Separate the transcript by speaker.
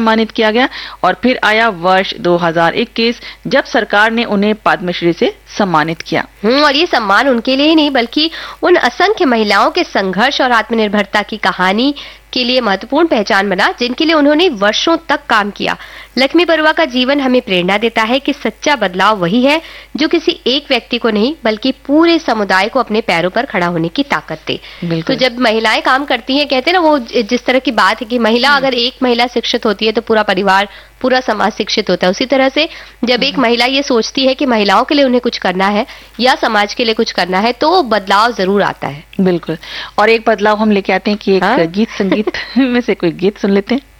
Speaker 1: सम्मानित किया गया और फिर आया वर्ष 2021 जब सरकार ने उन्हें पद्मश्री से सम्मानित किया।
Speaker 2: और ये सम्मान उनके लिए ही नहीं बल्कि उन असंख्य महिलाओं के संघर्ष और आत्मनिर्भरता की कहानी के लिए महत्वपूर्ण पहचान बना जिनके लिए उन्होंने वर्षों तक काम किया। लक्ष्मी बरुआ का जीवन हमें प्रेरणा देता है कि सच्चा बदलाव वही है जो किसी एक व्यक्ति को नहीं बल्कि पूरे समुदाय को अपने पैरों पर खड़ा होने की ताकत दे। तो जब महिलाएं काम करती हैं, कहते हैं ना वो जिस तरह की बात है कि महिला अगर एक महिला शिक्षित होती है तो पूरा परिवार पूरा समाज शिक्षित होता है। उसी तरह से जब एक महिला ये सोचती है कि महिलाओं के लिए उन्हें कुछ करना है या समाज के लिए कुछ करना है तो बदलाव जरूर आता है।
Speaker 1: बिल्कुल। और एक बदलाव हम लेके आते हैं कि एक गीत संगीत में से कोई गीत सुन लेते हैं।